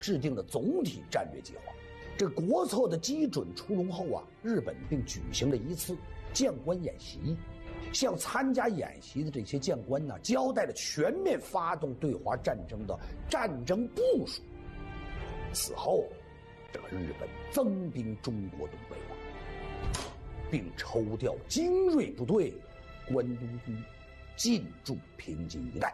制定了总体战略计划。这国策的基准出笼后啊，日本并举行了一次将官演习，向参加演习的这些将官呢，交代了全面发动对华战争的战争部署。此后，这个日本增兵中国东北了，并抽调精锐部队关东军进驻平津一带。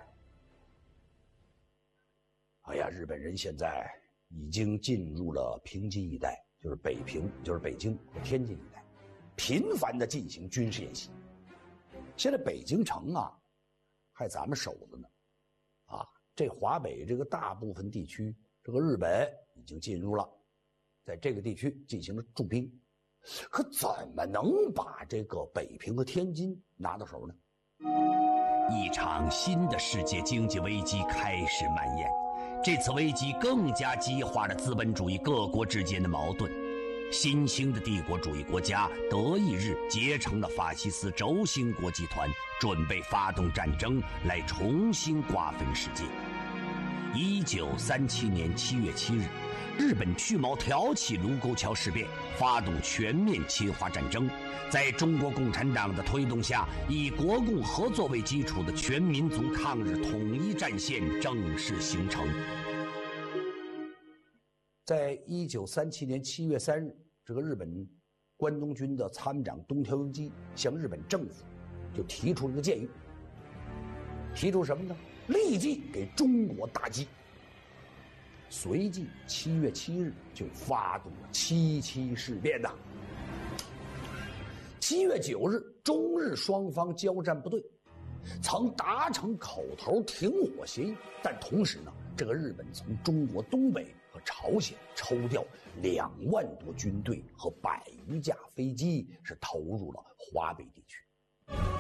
哎呀，日本人现在已经进入了平津一带，就是北平，就是北京和天津一带，频繁地进行军事演习。现在北京城啊，还咱们守着呢，啊，这华北这个大部分地区，这个日本已经进入了，在这个地区进行了驻兵，可怎么能把这个北平和天津拿到手呢？ 一场新的世界经济危机开始蔓延，这次危机更加激化了资本主义各国之间的矛盾。新兴的帝国主义国家德意日结成了法西斯轴心国集团，准备发动战争来重新瓜分世界。1937年7月7日，日本去毛挑起卢沟桥事变，发动全面侵华战争。在中国共产党的推动下，以国共合作为基础的全民族抗日统一战线正式形成。 在1937年7月3日，这个日本关东军的参谋长东条英机向日本政府就提出了一个建议，提出什么呢？立即给中国打击。随即7月7日就发动了7·7事变呐。7月9日，中日双方交战部队曾达成口头停火协议，但同时呢，这个日本从中国东北和朝鲜抽调2万多军队和100余架飞机，是投入了华北地区。